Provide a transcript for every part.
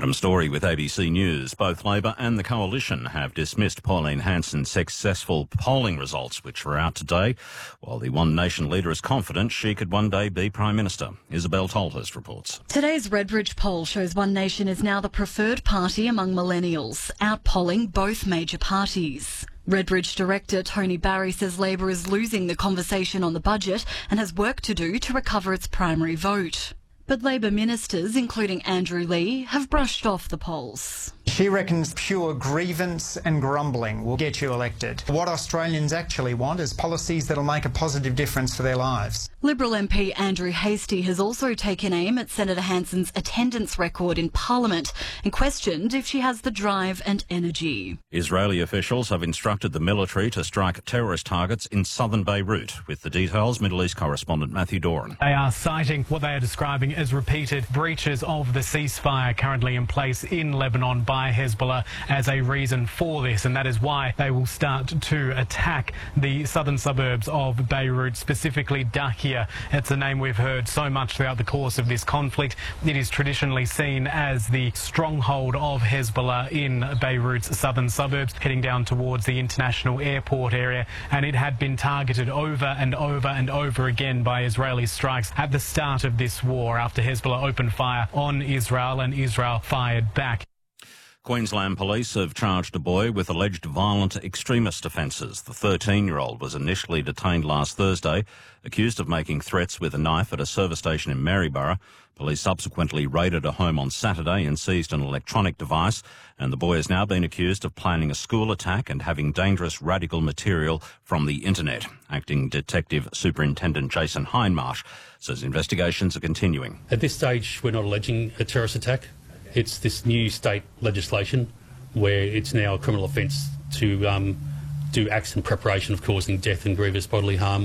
Adam Story with ABC News. Both Labor and the Coalition have dismissed Pauline Hanson's successful polling results, which were out today, while the One Nation leader is confident she could one day be Prime Minister. Isabel Tolhurst reports. Today's Redbridge poll shows One Nation is now the preferred party among millennials, outpolling both major parties. Redbridge Director Tony Barry says Labor is losing the conversation on the budget and has work to do to recover its primary vote. But Labor ministers, including Andrew Leigh, have brushed off the polls. She reckons pure grievance and grumbling will get you elected. What Australians actually want is policies that'll make a positive difference for their lives. Liberal MP Andrew Hastie has also taken aim at Senator Hanson's attendance record in Parliament and questioned if she has the drive and energy. Israeli officials have instructed the military to strike terrorist targets in southern Beirut. With the details, Middle East correspondent Matthew Doran. They are citing what they are describing as repeated breaches of the ceasefire currently in place in Lebanon by Hezbollah as a reason for this, and that is why they will start to attack the southern suburbs of Beirut, specifically Dahiya. It's a name we've heard so much throughout the course of this conflict. It is traditionally seen as the stronghold of Hezbollah in Beirut's southern suburbs, heading down towards the international airport area, and it had been targeted over and over and over again by Israeli strikes at the start of this war after Hezbollah opened fire on Israel and Israel fired back. Queensland Police have charged a boy with alleged violent extremist offences. The 13-year-old was initially detained last Thursday, accused of making threats with a knife at a service station in Maryborough. Police subsequently raided a home on Saturday and seized an electronic device, and the boy has now been accused of planning a school attack and having dangerous radical material from the internet. Acting Detective Superintendent Jason Hindmarsh says investigations are continuing. At this stage, we're not alleging a terrorist attack. It's this new state legislation where it's now a criminal offence to do acts in preparation of causing death and grievous bodily harm.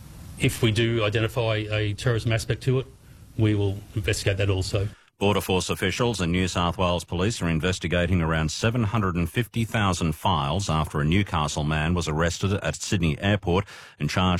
If we do identify a terrorism aspect to it, we will investigate that also. Border Force officials and New South Wales Police are investigating around 750,000 files after a Newcastle man was arrested at Sydney Airport and charged